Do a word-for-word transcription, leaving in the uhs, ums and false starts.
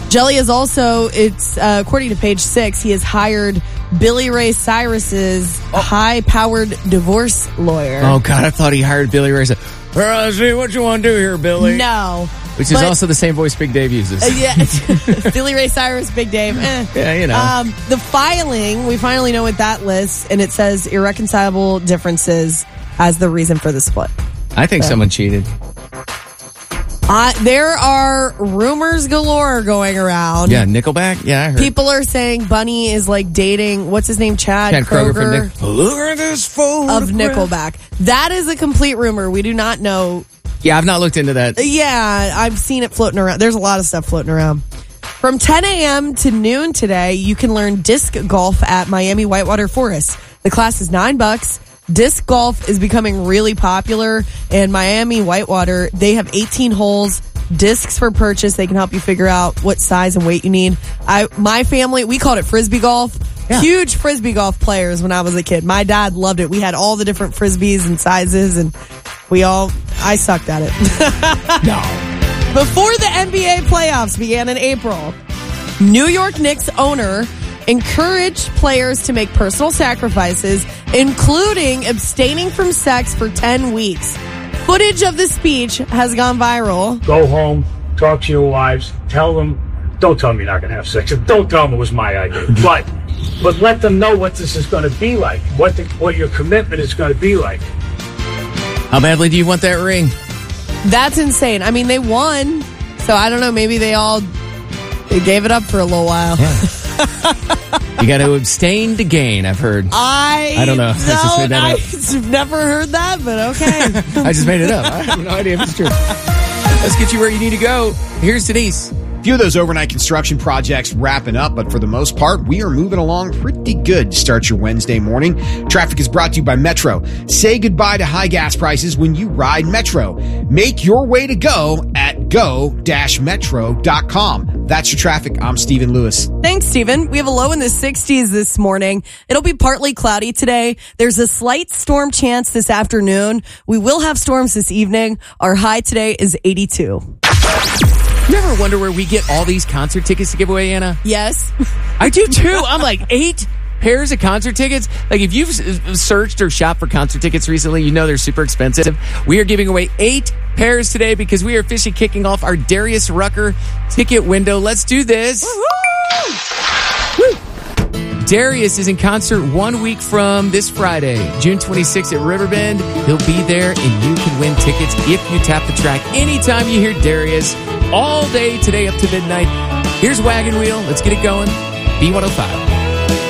Jelly is also, it's uh, according to page six, he has hired Billy Ray Cyrus's oh. high-powered divorce lawyer. Oh, God, I thought he hired Billy Ray. Uh, see what you want to do here, Billy. No. Which is but, also the same voice Big Dave uses. Uh, yeah. Billy Ray Cyrus, Big Dave. Eh. Yeah, you know. Um, the filing, we finally know what that lists, and it says irreconcilable differences as the reason for the split. I think so. someone cheated. Uh, there are rumors galore going around. Yeah, Nickelback. Yeah, I heard. People are saying Bunny is like dating, what's his name, Chad, Chad Kroger, Kroger Kroger from Nick- Look at this photograph of Nickelback. That is a complete rumor. We do not know. Yeah, I've not looked into that. Yeah, I've seen it floating around. There's a lot of stuff floating around. From ten a.m. to noon today, you can learn disc golf at Miami Whitewater Forest. The class is nine bucks. Disc golf is becoming really popular in Miami Whitewater. They have eighteen holes, discs for purchase. They can help you figure out what size and weight you need. I, my family, we called it Frisbee golf. Yeah. Huge Frisbee golf players when I was a kid. My dad loved it. We had all the different Frisbees and sizes, and we all, I sucked at it. No. Before the N B A playoffs began in April, New York Knicks owner encouraged players to make personal sacrifices, including abstaining from sex for ten weeks. Footage of the speech has gone viral. Go home, talk to your wives, tell them, don't tell them you're not going to have sex. Don't tell them it was my idea. But but let them know what this is going to be like, what the, what your commitment is going to be like. How badly do you want that ring? That's insane. I mean, they won, so I don't know, maybe they all they gave it up for a little while. Yeah. You got to abstain to gain, I've heard. I I don't know. I just made that up. I've never heard that, but okay. I just made it up. I have no idea if it's true. Let's get you where you need to go. Here's Denise. Few of those overnight construction projects wrapping up, but for the most part, we are moving along pretty good to start your Wednesday morning. Traffic is brought to you by Metro. Say goodbye to high gas prices when you ride Metro. Make your way to go at go dash metro dot com. That's your traffic. I'm Stephen Lewis. Thanks, Stephen. We have a low in the sixties this morning. It'll be partly cloudy today. There's a slight storm chance this afternoon. We will have storms this evening. Our high today is eighty-two. You ever wonder where we get all these concert tickets to give away, Anna? Yes. I do too. I'm like, eight pairs of concert tickets. Like, if you've searched or shopped for concert tickets recently, you know they're super expensive. We are giving away eight pairs today because we are officially kicking off our Darius Rucker ticket window. Let's do this. Woo! Darius is in concert one week from this Friday, June twenty-sixth at Riverbend. He'll be there, and you can win tickets if you tap the track anytime you hear Darius. All day today up to midnight. Here's Wagon Wheel. Let's get it going. B one oh five.